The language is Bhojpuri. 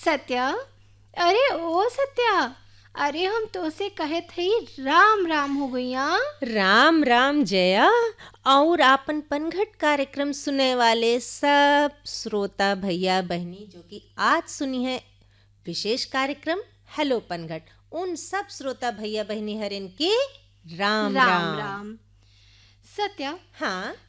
सत्या, अरे ओ सत्या, अरे हम तो से कहे थई राम राम हो गईया। राम राम जया और आपन पनघट कार्यक्रम सुने वाले सब श्रोता भैया बहनी जो कि आज सुनी है विशेष कार्यक्रम हेलो पनघट, उन सब श्रोता भैया बहनी हरिन के राम राम राम। राम। सत्या, हाँ